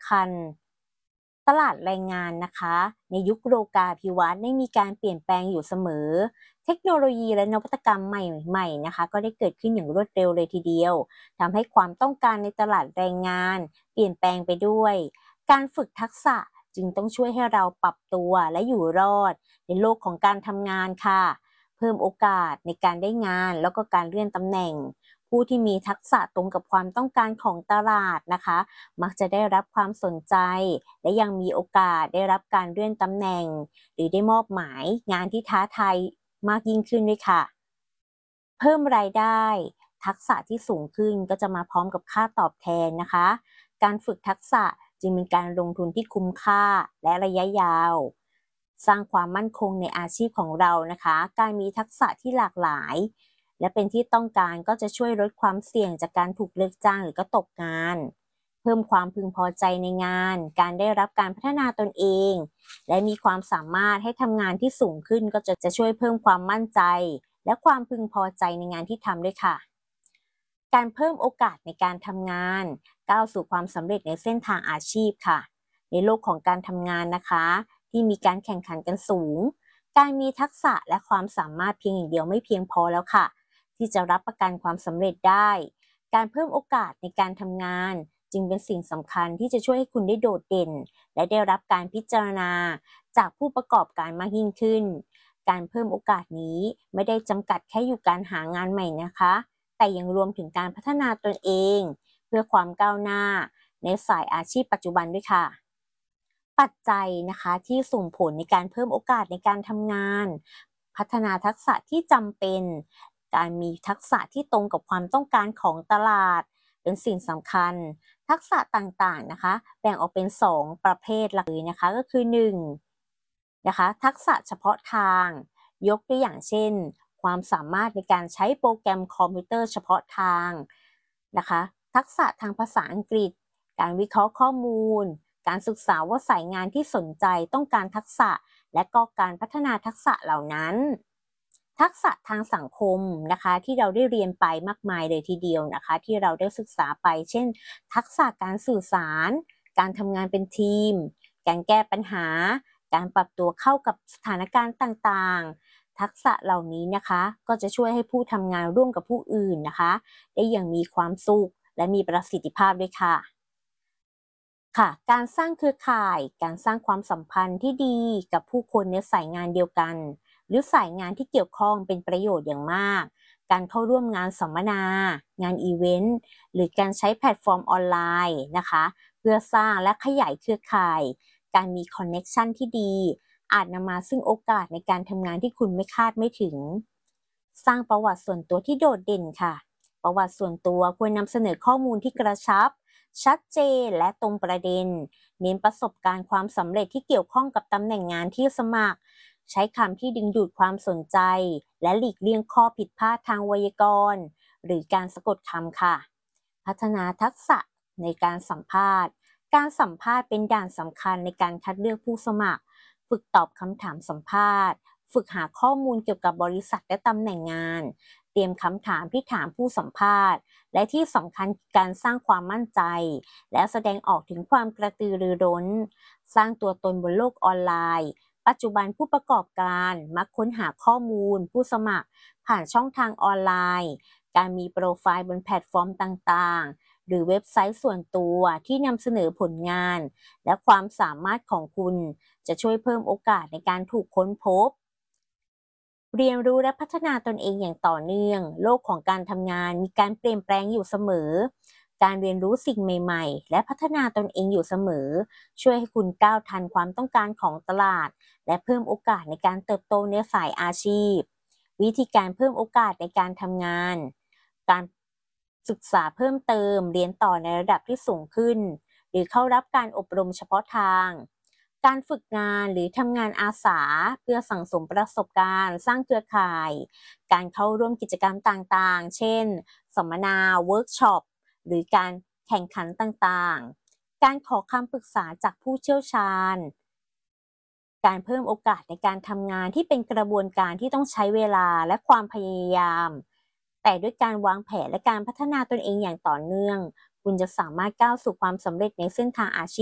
ำคัญตลาดแรงงานนะคะในยุคโลกาภิวัตน์ได้มีการเปลี่ยนแปลงอยู่เสมอเทคโนโลยีและนวัตกรรมใหม่ๆนะคะก็ได้เกิดขึ้นอย่างรวดเร็วเลยทีเดียวทำให้ความต้องการในตลาดแรงงานเปลี่ยนแปลงไปด้วยการฝึกทักษะจึงต้องช่วยให้เราปรับตัวและอยู่รอดในโลกของการทำงานค่ะเพิ่มโอกาสในการได้งานแล้วก็การเลื่อนตำแหน่งผู้ที่มีทักษะตรงกับความต้องการของตลาดนะคะมักจะได้รับความสนใจและยังมีโอกาสได้รับการเลื่อนตำแหน่งหรือได้มอบหมายงานที่ท้าทายมากยิ่งขึ้นด้วยค่ะเพิ่มรายได้ทักษะที่สูงขึ้นก็จะมาพร้อมกับค่าตอบแทนนะคะการฝึกทักษะจึงเป็นการลงทุนที่คุ้มค่าและระยะยาวสร้างความมั่นคงในอาชีพของเรานะคะการมีทักษะที่หลากหลายและเป็นที่ต้องการก็จะช่วยลดความเสี่ยงจากการถูกเลิกจ้างหรือก็ตกงานเพิ่มความพึงพอใจในงานการได้รับการพัฒนาตนเองและมีความสามารถให้ทำงานที่สูงขึ้นก็จะช่วยเพิ่มความมั่นใจและความพึงพอใจในงานที่ทำด้วยค่ะการเพิ่มโอกาสในการทำงานก้าวสู่ความสำเร็จในเส้นทางอาชีพค่ะในโลกของการทำงานนะคะที่มีการแข่งขันกันสูงการมีทักษะและความสามารถเพียงอย่างเดียวไม่เพียงพอแล้วค่ะที่จะรับประกันความสำเร็จได้การเพิ่มโอกาสในการทำงานจึงเป็นสิ่งสำคัญที่จะช่วยให้คุณได้โดดเด่นและได้รับการพิจารณาจากผู้ประกอบการมากยิ่งขึ้นการเพิ่มโอกาสนี้ไม่ได้จำกัดแค่อยู่การหางานใหม่นะคะแต่ยังรวมถึงการพัฒนาตนเองเพื่อความก้าวหน้าในสายอาชีพปัจจุบันด้วยค่ะปัจจัยนะคะที่ส่งผลในการเพิ่มโอกาสในการทำงานพัฒนาทักษะที่จำเป็นการมีทักษะที่ตรงกับความต้องการของตลาดเป็นสิ่งสำคัญทักษะต่างๆนะคะแบ่งออกเป็น2ประเภทหลักเลยนะคะก็คือ1นะคะทักษะเฉพาะทางยกตัวอย่างเช่นความสามารถในการใช้โปรแกรมคอมพิวเตอร์เฉพาะทางนะคะทักษะทางภาษาอังกฤษการวิเคราะห์ข้อมูลการศึกษาว่าสายงานที่สนใจต้องการทักษะและก็การพัฒนาทักษะเหล่านั้นทักษะทางสังคมนะคะที่เราได้เรียนไปมากมายเลยทีเดียวนะคะที่เราได้ศึกษาไปเช่นทักษะการสื่อสารการทำงานเป็นทีมการแก้ปัญหาการปรับตัวเข้ากับสถานการณ์ต่างๆทักษะเหล่านี้นะคะก็จะช่วยให้ผู้ทำงานร่วมกับผู้อื่นนะคะได้อย่างมีความสุขและมีประสิทธิภาพด้วยค่ะค่ะการสร้างเครือข่ายการสร้างความสัมพันธ์ที่ดีกับผู้คนในสายงานเดียวกันหรือสายงานที่เกี่ยวข้องเป็นประโยชน์อย่างมากการเข้าร่วมงานสัมมนางานอีเวนต์หรือการใช้แพลตฟอร์มออนไลน์นะคะเพื่อสร้างและขยายเครือข่ายการมีคอนเน็กชันที่ดีอาจนำมาซึ่งโอกาสในการทำงานที่คุณไม่คาดไม่ถึงสร้างประวัติส่วนตัวที่โดดเด่นค่ะประวัติส่วนตัวควรนำเสนอข้อมูลที่กระชับชัดเจนและตรงประเด็นเน้นประสบการณ์ความสำเร็จที่เกี่ยวข้องกับตำแหน่งงานที่สมัครใช้คำที่ดึงดูดความสนใจและหลีกเลี่ยงข้อผิดพลาดทางไวยากรณ์หรือการสะกดคำค่ะพัฒนาทักษะในการสัมภาษณ์การสัมภาษณ์เป็นด่านสำคัญในการคัดเลือกผู้สมัครฝึกตอบคำถามสัมภาษณ์ฝึกหาข้อมูลเกี่ยวกับบริษัทและตำแหน่งงานเตรียมคำถามที่ถามผู้สัมภาษณ์และที่สำคัญการสร้างความมั่นใจและแสดงออกถึงความกระตือรือร้นสร้างตัวตนบนโลกออนไลน์ปัจจุบันผู้ประกอบการมักค้นหาข้อมูลผู้สมัครผ่านช่องทางออนไลน์การมีโปรไฟล์บนแพลตฟอร์มต่างๆหรือเว็บไซต์ส่วนตัวที่นำเสนอผลงานและความสามารถของคุณจะช่วยเพิ่มโอกาสในการถูกค้นพบ เรียนรู้และพัฒนาตนเองอย่างต่อเนื่องโลกของการทำงานมีการเปลี่ยนแปลงอยู่เสมอการเรียนรู้สิ่งใหม่ๆและพัฒนาตนเองอยู่เสมอช่วยให้คุณก้าวทันความต้องการของตลาดและเพิ่มโอกาสในการเติบโตในสายอาชีพวิธีการเพิ่มโอกาสในการทำงานการศึกษาเพิ่มเติมเรียนต่อในระดับที่สูงขึ้นหรือเข้ารับการอบรมเฉพาะทาง การฝึกงานหรือทำงานอาสาเพื่อสั่งสมประสบการณ์สร้างเครือข่ายการเข้าร่วมกิจกรรมต่างๆเช่นสัมมนาเวิร์กช็อปหรือการแข่งขันต่างๆการขอคำปรึกษาจากผู้เชี่ยวชาญการเพิ่มโอกาสในการทำงานที่เป็นกระบวนการที่ต้องใช้เวลาและความพยายามแต่ด้วยการวางแผนและการพัฒนาตนเองอย่างต่อเนื่องคุณจะสามารถก้าวสู่ความสำเร็จในเส้นทางอาชีพ